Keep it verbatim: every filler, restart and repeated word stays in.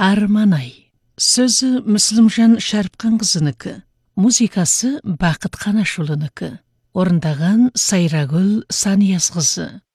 Арманай. Сөзі Мүслімжан Шәріпқанқызынікі. Музыкасы Бақыт Қанашұлынікі. Орындаған Сайрагүл Саниясқызы.